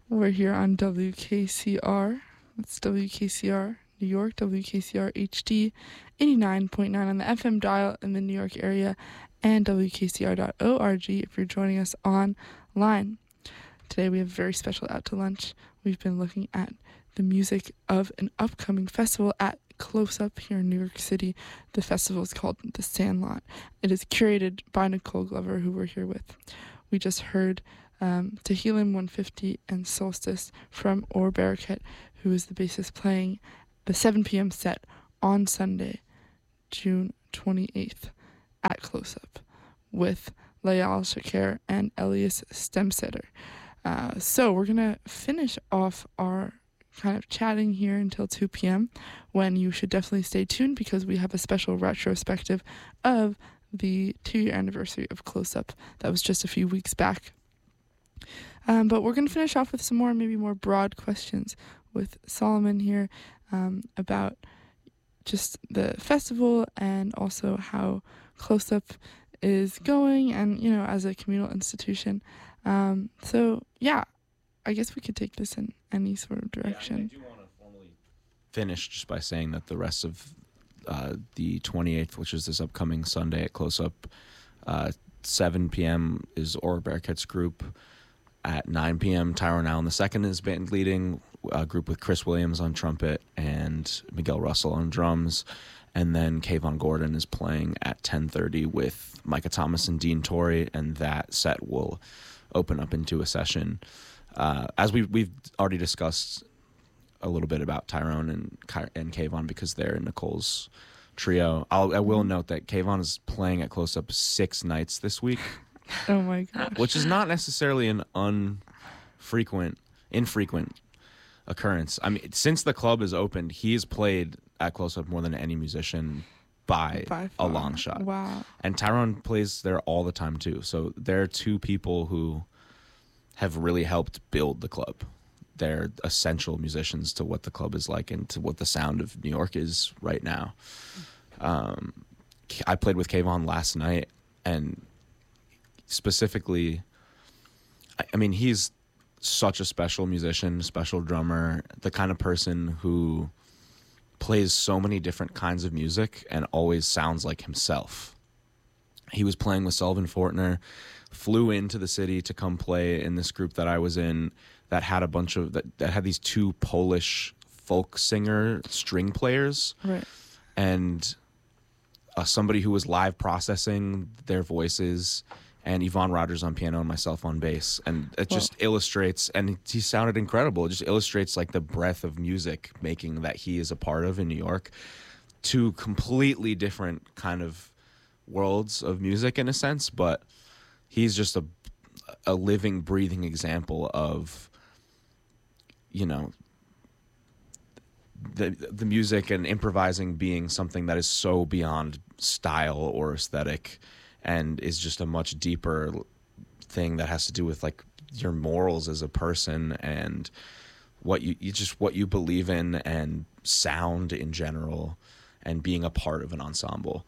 We're here on WKCR. That's WKCR New York, WKCR HD 89.9 on the FM dial in the New York area, and WKCR.org if you're joining us online. Today we have a very special Out to Lunch. We've been looking at the music of an upcoming festival at Close Up here in New York City. The festival is called The Sandlot. It is curated by Nicole Glover, who we're here with. We just heard Tehillim 150 and Solstice from Or Barakat, who is the bassist playing the 7 p.m. set on Sunday, June 28th at Close Up with Layal Shakir and Elias Stemsetter. So we're going to finish off our kind of chatting here until 2 p.m. when you should definitely stay tuned because we have a special retrospective of the 2-year anniversary of Close Up that was just a few weeks back. But we're going to finish off with some maybe more broad questions with Solomon here about just the festival and also how Close Up is going and, as a communal institution. So, yeah, I guess we could take this in any sort of direction. Yeah, I do want to formally finish just by saying that the rest of the 28th, which is this upcoming Sunday at Close Up, 7 p.m. is Or Barakat's group. At 9 p.m., Tyrone Allen II is band leading a group with Chris Williams on trumpet and Miguel Russell on drums. And then Kayvon Gordon is playing at 10:30 with Micah Thomas and Dean Torrey, and that set will open up into a session. As we've already discussed a little bit about Tyrone and Kayvon because they're in Nicole's trio. I will note that Kayvon is playing at Close Up 6 nights this week. Oh my gosh. Which is not necessarily an infrequent occurrence. I mean, since the club is opened, he's played at Close Up more than any musician by a long shot. Wow. And Tyrone plays there all the time too. So they're two people who have really helped build the club. They're essential musicians to what the club is like and to what the sound of New York is right now. I played with Kayvon last night, and specifically, I mean, he's such a special musician, special drummer, the kind of person who plays so many different kinds of music and always sounds like himself. He was playing with Sullivan Fortner, flew into the city to come play in this group that I was in that had a bunch of, that had these two Polish folk singer string players. Right. And somebody who was live processing their voices, and Yvonne Rogers on piano and myself on bass. And it just illustrates, and he sounded incredible. It just illustrates like the breadth of music making that he is a part of in New York. Two completely different kind of worlds of music in a sense, but he's just a living, breathing example of, the music and improvising being something that is so beyond style or aesthetic, and is just a much deeper thing that has to do with like your morals as a person and what you believe in and sound in general and being a part of an ensemble.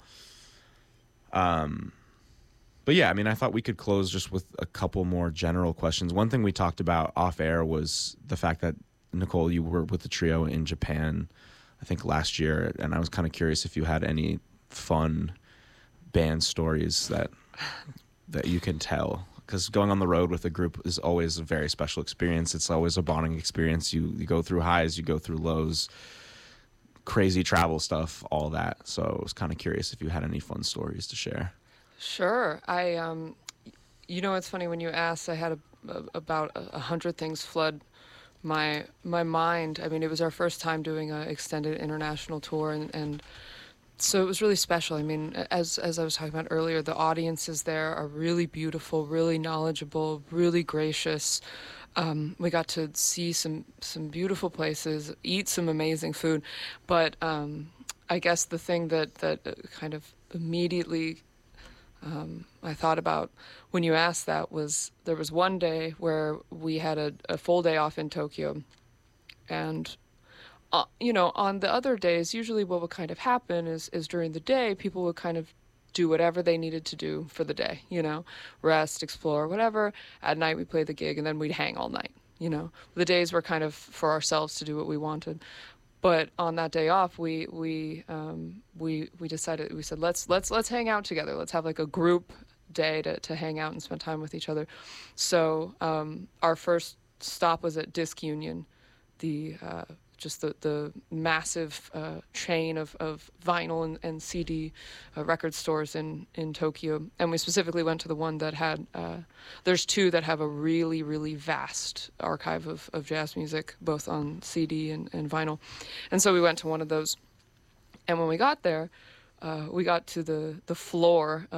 But yeah, I mean, I thought we could close just with a couple more general questions. One thing we talked about off air was the fact that, Nicole, you were with the trio in Japan, I think last year, and I was kind of curious if you had any fun band stories that you can tell, because going on the road with a group is always a very special experience. It's always a bonding experience. You go through highs, you go through lows, crazy travel stuff, all that. So I was kind of curious if you had any fun stories to share. Sure. It's funny when you asked, I had about 100 things flood my mind. I mean, it was our first time doing an extended international tour, and so it was really special. I mean, as I was talking about earlier, the audiences there are really beautiful, really knowledgeable, really gracious. We got to see some beautiful places, eat some amazing food, but I guess the thing that kind of immediately I thought about when you asked that was there was one day where we had a full day off in Tokyo, and on the other days, usually what would kind of happen is during the day, people would kind of do whatever they needed to do for the day, rest, explore, whatever. At night, we played the gig, and then we'd hang all night. you know, the days were kind of for ourselves to do what we wanted. But on that day off, we decided, we said, let's hang out together. Let's have like a group day to hang out and spend time with each other. So our first stop was at Disc Union, just the massive chain of vinyl and CD record stores in Tokyo. And we specifically went to the one that had, there's two that have a really, really vast archive of jazz music, both on CD and vinyl. And so we went to one of those. And when we got there, we got to the floor